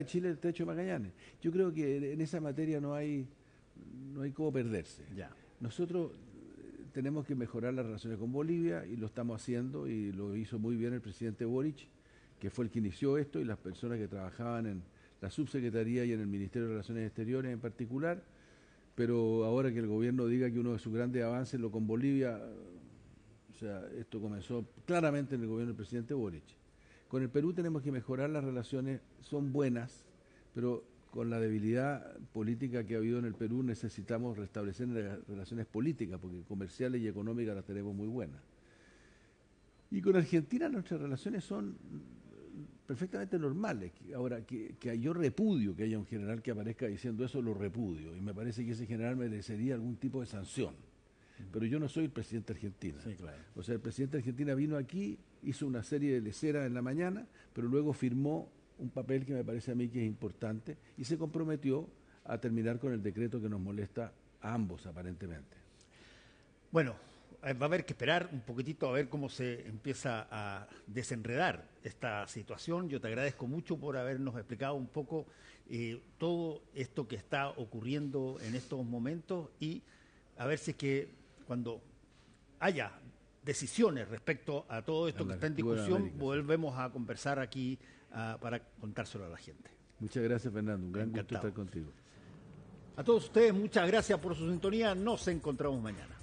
Chile el Estrecho de Magallanes. Yo creo que en esa materia no hay cómo perderse. Ya. Nosotros tenemos que mejorar las relaciones con Bolivia y lo estamos haciendo y lo hizo muy bien el presidente Boric, que fue el que inició esto, y las personas que trabajaban en la subsecretaría y en el Ministerio de Relaciones Exteriores en particular. Pero ahora que el gobierno diga que uno de sus grandes avances lo con Bolivia, o sea, esto comenzó claramente en el gobierno del presidente Boric. Con el Perú tenemos que mejorar las relaciones, son buenas, pero con la debilidad política que ha habido en el Perú necesitamos restablecer las relaciones políticas, porque comerciales y económicas las tenemos muy buenas. Y con Argentina nuestras relaciones son perfectamente normales. Ahora, que yo repudio que haya un general que aparezca diciendo eso, lo repudio, y me parece que ese general merecería algún tipo de sanción. Pero yo no soy el presidente de Argentina. Sí, claro. O sea, el presidente de Argentina vino aquí, hizo una serie de leceras en la mañana, pero luego firmó un papel que me parece a mí que es importante y se comprometió a terminar con el decreto que nos molesta a ambos, aparentemente. Bueno, va a haber que esperar un poquitito a ver cómo se empieza a desenredar esta situación. Yo te agradezco mucho por habernos explicado un poco todo esto que está ocurriendo en estos momentos, y a ver si es que cuando haya decisiones respecto a todo esto que está en discusión, volvemos a conversar aquí para contárselo a la gente. Muchas gracias, Fernando. Un gran gusto Encantado. estar contigo. A todos ustedes, muchas gracias por su sintonía. Nos encontramos mañana.